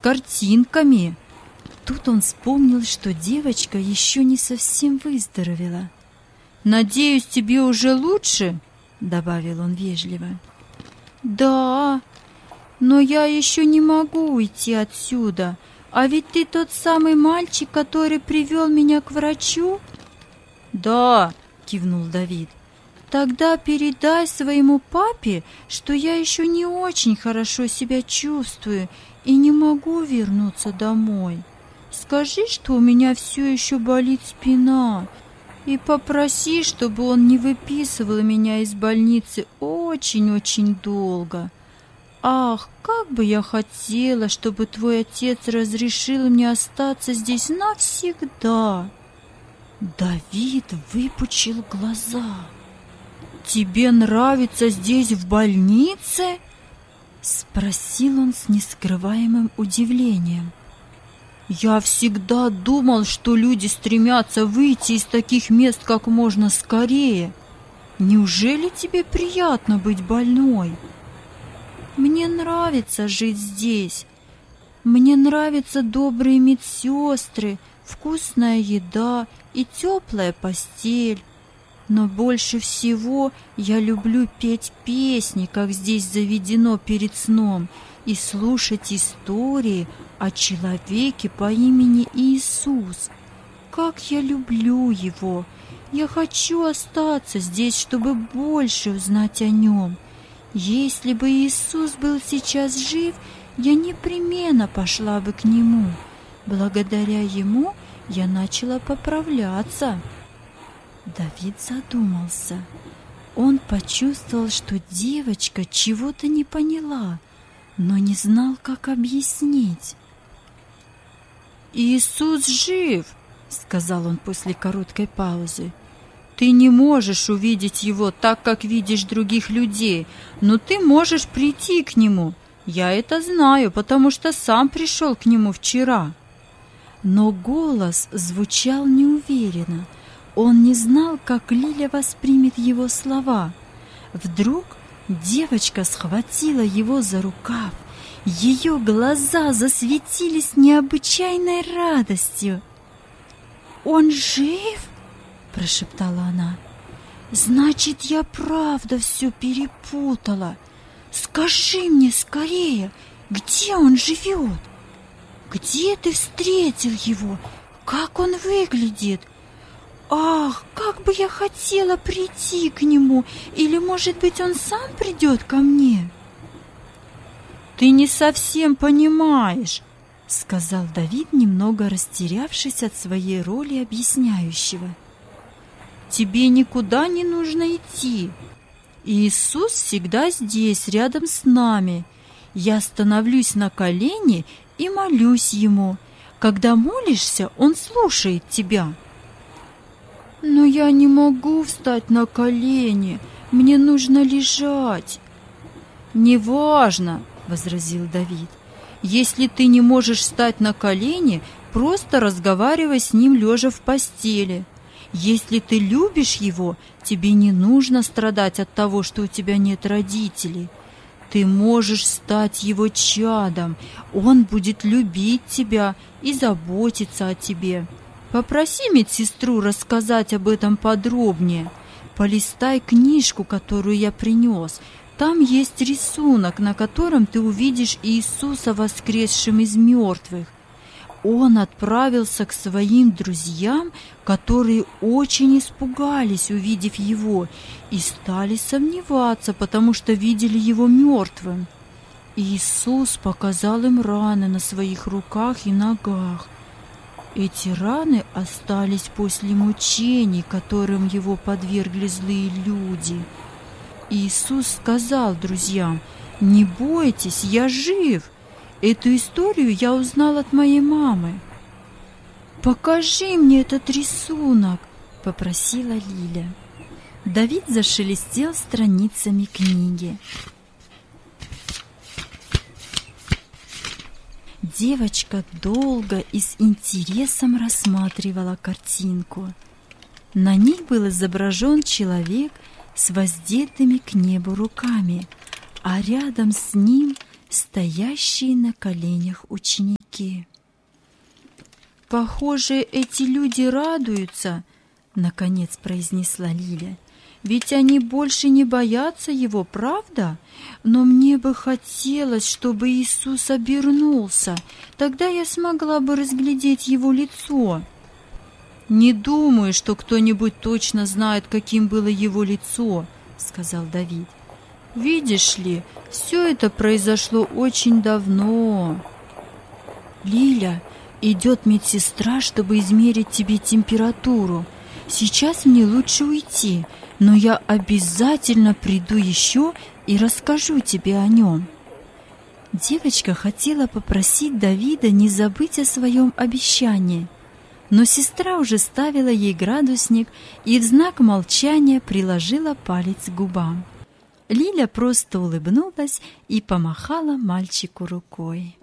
картинками. Тут он вспомнил, что девочка еще не совсем выздоровела. «Надеюсь, тебе уже лучше?» — добавил он вежливо. «Да, но я еще не могу уйти отсюда. А ведь ты тот самый мальчик, который привел меня к врачу?» «Да», — кивнул Давид. «Тогда передай своему папе, что я еще не очень хорошо себя чувствую и не могу вернуться домой. Скажи, что у меня все еще болит спина, и попроси, чтобы он не выписывал меня из больницы очень-очень долго. Ах, как бы я хотела, чтобы твой отец разрешил мне остаться здесь навсегда!» Давид выпучил глаза. «Тебе нравится здесь, в больнице?» — спросил он с нескрываемым удивлением. «Я всегда думал, что люди стремятся выйти из таких мест как можно скорее. Неужели тебе приятно быть больной?» «Мне нравится жить здесь. Мне нравятся добрые медсестры, вкусная еда и теплая постель. Но больше всего я люблю петь песни, как здесь заведено перед сном, и слушать истории о человеке по имени Иисус. Как я люблю его! Я хочу остаться здесь, чтобы больше узнать о нем. Если бы Иисус был сейчас жив, я непременно пошла бы к нему. Благодаря ему я начала поправляться». Давид задумался. Он почувствовал, что девочка чего-то не поняла, но не знал, как объяснить. «Иисус жив!» — сказал он после короткой паузы. «Ты не можешь увидеть его так, как видишь других людей, но ты можешь прийти к нему. Я это знаю, потому что сам пришел к нему вчера». Но голос звучал неуверенно. Он не знал, как Лиля воспримет его слова. Вдруг девочка схватила его за рукав. Ее глаза засветились необычайной радостью. «Он жив?» — прошептала она. «Значит, я правда все перепутала. Скажи мне скорее, где он живет? Где ты встретил его? Как он выглядит? Ах, как бы я хотела прийти к нему! Или, может быть, он сам придет ко мне?» «Ты не совсем понимаешь», — сказал Давид, немного растерявшись от своей роли объясняющего. «Тебе никуда не нужно идти. Иисус всегда здесь, рядом с нами. Я становлюсь на колени и молюсь Ему. Когда молишься, Он слушает тебя». «Но я не могу встать на колени, мне нужно лежать». «Неважно», — возразил Давид. «Если ты не можешь встать на колени, просто разговаривай с ним лежа в постели. Если ты любишь его, тебе не нужно страдать от того, что у тебя нет родителей. Ты можешь стать его чадом, он будет любить тебя и заботиться о тебе. Попроси медсестру рассказать об этом подробнее. Полистай книжку, которую я принес. Там есть рисунок, на котором ты увидишь Иисуса воскресшим из мертвых. Он отправился к своим друзьям, которые очень испугались, увидев его, и стали сомневаться, потому что видели его мертвым. Иисус показал им раны на своих руках и ногах. Эти раны остались после мучений, которым его подвергли злые люди. Иисус сказал друзьям: «Не бойтесь, я жив. Эту историю я узнал от моей мамы». «Покажи мне этот рисунок», — попросила Лиля. Давид зашелестел страницами книги. Девочка долго и с интересом рассматривала картинку. На ней был изображен человек с воздетыми к небу руками, а рядом с ним стоящие на коленях ученики. руки. «Похоже, эти люди радуются», — наконец произнесла Лиля. «Ведь они больше не боятся его, правда? Но мне бы хотелось, чтобы Иисус обернулся. Тогда я смогла бы разглядеть его лицо». «Не думаю, что кто-нибудь точно знает, каким было его лицо», — сказал Давид. «Видишь ли, все это произошло очень давно». «Лиля, идет медсестра, чтобы измерить тебе температуру. Сейчас мне лучше уйти, но я обязательно приду еще и расскажу тебе о нем». Девочка хотела попросить Давида не забыть о своем обещании, но сестра уже ставила ей градусник и в знак молчания приложила палец к губам. Лиля просто улыбнулась и помахала мальчику рукой.